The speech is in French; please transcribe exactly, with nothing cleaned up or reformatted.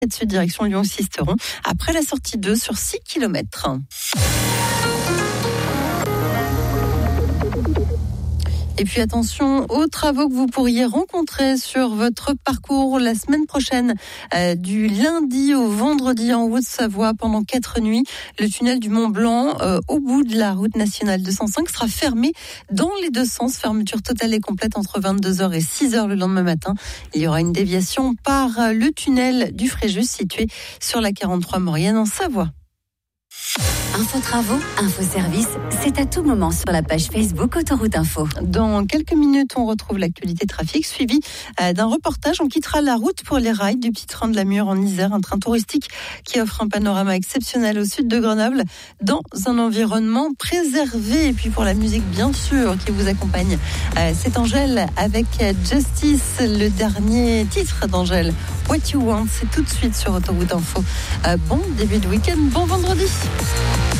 Dessus, direction Lyon-Sisteron, après la sortie deux sur six kilomètres. Et puis attention aux travaux que vous pourriez rencontrer sur votre parcours la semaine prochaine, euh, du lundi au vendredi en Haute-Savoie pendant quatre nuits. Le tunnel du Mont Blanc, euh, au bout de la route nationale deux cent cinq, sera fermé dans les deux sens. Fermeture totale et complète entre vingt-deux heures et six heures le lendemain matin. Il y aura une déviation par le tunnel du Fréjus situé sur la quarante-trois Maurienne en Savoie. Info Travaux, Info Service, c'est à tout moment sur la page Facebook Autoroute Info. Dans quelques minutes, on retrouve l'actualité trafic suivi d'un reportage. On quittera la route pour les rails du petit train de la Mure en Isère, un train touristique qui offre un panorama exceptionnel au sud de Grenoble dans un environnement préservé. Et puis pour la musique, bien sûr, qui vous accompagne, c'est Angèle avec Justice, le dernier titre d'Angèle. What You Want, c'est tout de suite sur Autoroute Info. Bon début de week-end, bon vendredi.